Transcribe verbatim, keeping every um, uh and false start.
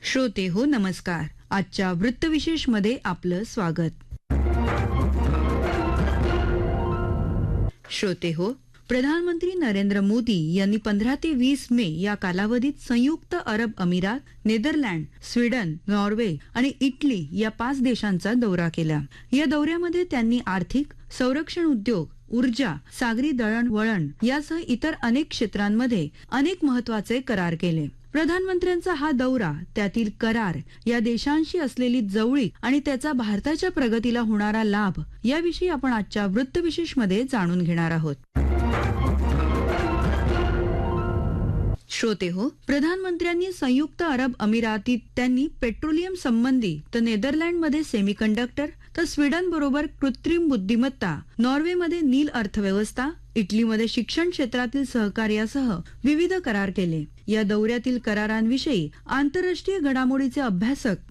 श्रोते हो नमस्कार. आजच्या वृत्तविशेष मध्ये आपलं स्वागत. श्रोते हो, प्रधानमंत्री नरेंद्र मोदी यांनी पंधरा ते वीस मे या कालावधीत संयुक्त अरब अमिरात, नेदरलँड, स्वीडन, नॉर्वे आणि इटली या पाच देशांचा दौरा केला. या दौऱ्यामध्ये त्यांनी आर्थिक, संरक्षण उद्योग, ऊर्जा, सागरी दळणवळण यासह इतर अनेक क्षेत्रांमध्ये अनेक महत्वाचे करार केले. प्रधानमंत्र्यांचा हा दौरा, त्यातील करार, या देशांशी असलेली जवळीक आणि त्याचा भारताच्या प्रगतीला होणारा लाभ याविषयी आपण आजच्या वृत्तविशेष मध्ये जाणून घेणार आहोत. श्रोते हो, प्रधानमंत्र्यांनी संयुक्त अरब अमिरातीत त्यांनी पेट्रोलियम संबंधी, तर नेदरलँडमध्ये सेमीकंडक्टर, तर स्वीडन बरोबर कृत्रिम बुद्धिमत्ता, नॉर्वेमध्ये नील अर्थव्यवस्था, इटलीमध्ये शिक्षण क्षेत्रातील सहकार्यासह विविध करार केले. या दौऱ्यातील करारांविषयी आंतरराष्ट्रीय घडामोडीचे अभ्यासक